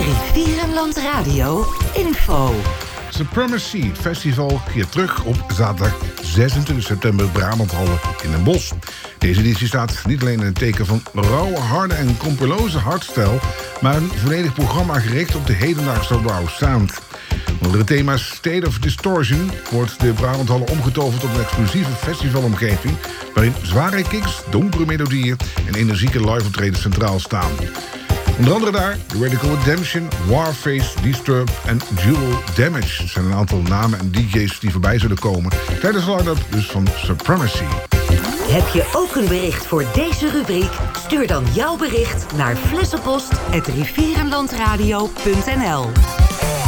Rivierenland Radio info. Supremacy Festival keert terug op zaterdag 26 september Brabanthallen in Den Bosch. Deze editie staat niet alleen in het teken van rauwe, harde en kompeloze hardstyle, maar een volledig programma gericht op de hedendaagse raw sound. Onder het thema State of Distortion wordt de Brabanthallen omgetoverd tot een explosieve festivalomgeving waarin zware kicks, donkere melodieën en energieke live-optredens centraal staan. Onder andere daar The Radical Redemption, Warface, Disturbed en Jewel Damage. Het zijn een aantal namen en DJ's die voorbij zullen komen tijdens de line-up dus van Supremacy. Heb je ook een bericht voor deze rubriek? Stuur dan jouw bericht naar flessenpost@rivierenlandradio.nl.